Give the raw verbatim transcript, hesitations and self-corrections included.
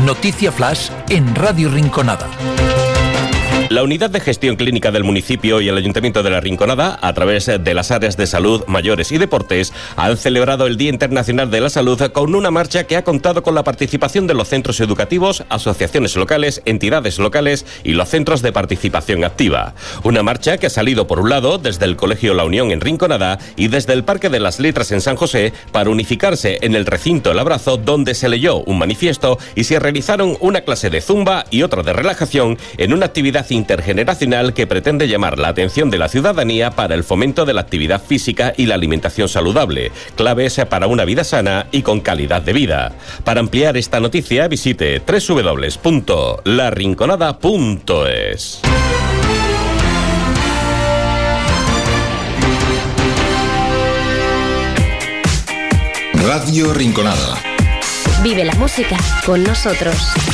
Noticia Flash en Radio Rinconada. La Unidad de Gestión Clínica del municipio y el Ayuntamiento de La Rinconada, a través de las áreas de salud, mayores y deportes, han celebrado el Día Internacional de la Salud con una marcha que ha contado con la participación de los centros educativos, asociaciones locales, entidades locales y los centros de participación activa. Una marcha que ha salido, por un lado, desde el Colegio La Unión en Rinconada y desde el Parque de las Letras en San José, para unificarse en el recinto El Abrazo, donde se leyó un manifiesto y se realizaron una clase de zumba y otra de relajación en una actividad intergeneracional que pretende llamar la atención de la ciudadanía para el fomento de la actividad física y la alimentación saludable, claves para una vida sana y con calidad de vida. Para ampliar esta noticia, visite doble u doble u doble u punto la rinconada punto es. Radio Rinconada. Vive la música con nosotros.